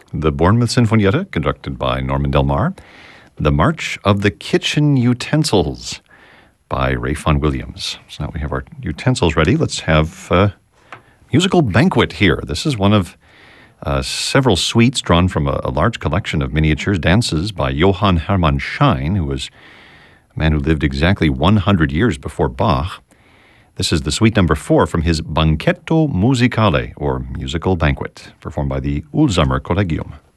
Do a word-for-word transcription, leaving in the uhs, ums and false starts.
The Bournemouth Sinfonietta, conducted by Norman Del Mar. The March of the Kitchen Utensils by Ralph Vaughan Williams. So now we have our utensils ready. Let's have a musical banquet here. This is one of uh, several suites drawn from a, a large collection of miniatures dances by Johann Hermann Schein, who was a man who lived exactly one hundred years before Bach. This is the suite number four from his Banchetto Musicale, or Musical Banquet, performed by the Ulsamer Collegium.